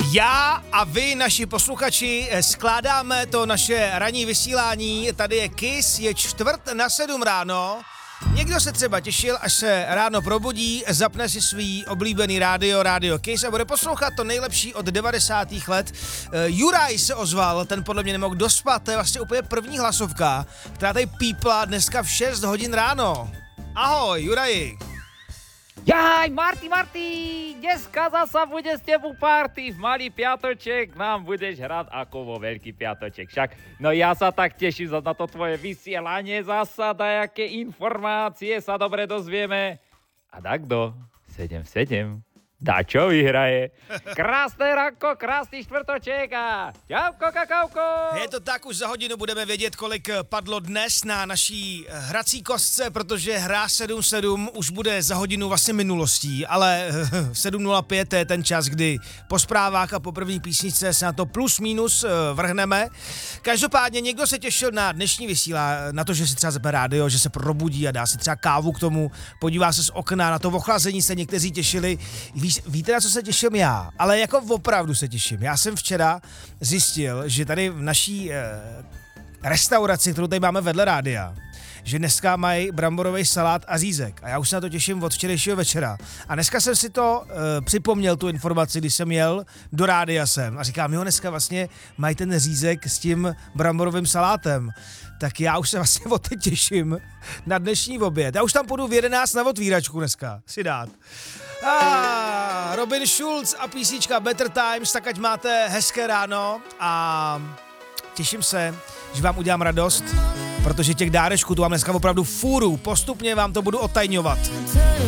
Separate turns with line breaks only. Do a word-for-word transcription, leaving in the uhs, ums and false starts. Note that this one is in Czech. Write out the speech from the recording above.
Já a vy, naši posluchači, skládáme to naše ranní vysílání. Tady je Kiss, je čtvrt na sedm ráno. Někdo se třeba těšil, až se ráno probudí, zapne si svý oblíbený rádio, rádio Kiss a bude poslouchat to nejlepší od devadesátých let. Juraj se ozval, ten podle mě nemohl dospat, to je vlastně úplně první hlasovka, která tady pípla dneska v šest hodin ráno. Ahoj, Juraji.
Jaj, Marty, Marty, dneska zasa bude s tebou party, v malý piatoček nám budeš hrať ako vo veľký piatoček. Však, no ja sa tak teším na to tvoje vysielanie, zasa dajaké informácie sa dobre dozvieme. A takto, sedem sedem, Dačo vyhraje. Krásné ranko, krásný štvrtoček a čauko, kakauko.
Je to tak, už za hodinu budeme vědět, kolik padlo dnes na naší hrací kostce, protože hra sedm sedm už bude za hodinu vlastně minulostí, ale sedm nula pět je ten čas, kdy po zprávách a po první písničce se na to plus minus vrhneme. Každopádně někdo se těšil na dnešní vysílání, na to, že si třeba zapne rádio, že se probudí a dá si třeba kávu k tomu, podívá se z okna, na to ochlazení se někteří těšili. Víš, víte, na co se těším já? Ale jako opravdu se těším. Já jsem včera zjistil, že tady v naší eh, restauraci, kterou tady máme vedle rádia, že dneska mají bramborový salát a řízek. A já už se na to těším od včerejšího večera. A dneska jsem si to eh, připomněl, tu informaci, když jsem jel do rádia sem. A říkám, jo, dneska vlastně mají ten řízek s tím bramborovým salátem. Tak já už se vlastně o to těším na dnešní oběd. Já už tam půjdu v jedenáct na otvíračku dneska si dát. Ah, Robin Schulz a písnička Better Times, tak ať máte hezké ráno a těším se, že vám udělám radost, protože těch dárečků tu mám dneska opravdu fůru, postupně vám to budu odtajňovat.